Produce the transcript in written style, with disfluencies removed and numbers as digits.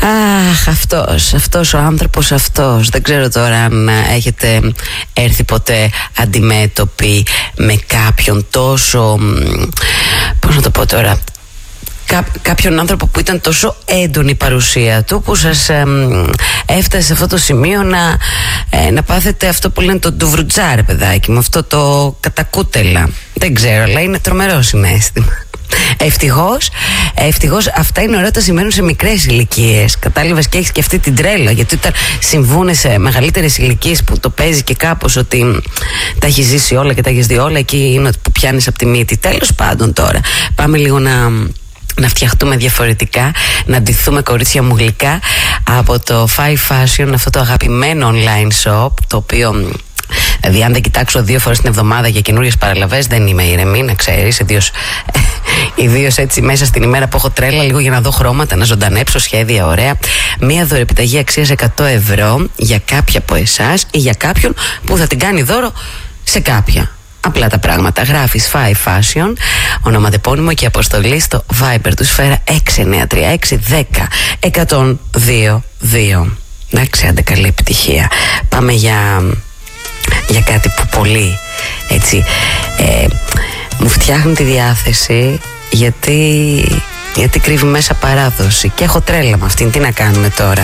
Αχ, αυτός ο άνθρωπος αυτός. Δεν ξέρω τώρα αν έχετε έρθει ποτέ αντιμέτωποι με κάποιον τόσο, πώς να το πω τώρα, κάποιον άνθρωπο που ήταν τόσο έντονη η παρουσία του, που σας έφτασε σε αυτό το σημείο να πάθετε αυτό που λένε το ντουβρουτζάρ, παιδάκι μου, αυτό το κατακούτελα. Δεν ξέρω, αλλά είναι τρομερό συναίσθημα. Ευτυχώς αυτά είναι ωραία όταν συμβαίνουν σε μικρές ηλικίες. Κατάλαβες, και έχεις και αυτή την τρέλα. Γιατί όταν συμβούν σε μεγαλύτερες ηλικίες που το παίζει και κάπως ότι τα έχεις ζήσει όλα και τα έχεις δει όλα, εκεί είναι που πιάνεις από τη μύτη. Τέλος πάντων, τώρα πάμε λίγο να φτιαχτούμε διαφορετικά, να ντυθούμε, κορίτσια μου γλυκά, από το Five Fashion, αυτό το αγαπημένο online shop, το οποίο, δηλαδή, αν δεν κοιτάξω 2 φορές την εβδομάδα για καινούριες παραλαβές, δεν είμαι ήρεμη, να ξέρεις. Ιδίως έτσι μέσα στην ημέρα που έχω τρέλα, λίγο για να δω χρώματα, να ζωντανέψω σχέδια ωραία. Μία δωρεπιταγή αξίας 100 ευρώ για κάποια από εσάς ή για κάποιον που θα την κάνει δώρο σε κάποια. Απλά τα πράγματα. Γράφεις Five Fashion, ονοματεπώνυμο και αποστολή στο Viber του Σφαίρα 6936-10-102-2. Εντάξει, άντε, καλή επιτυχία. Πάμε για κάτι που πολύ έτσι μου φτιάχνει τη διάθεση, γιατί κρύβει μέσα παράδοση και έχω τρέλα με αυτήν. Τι να κάνουμε τώρα.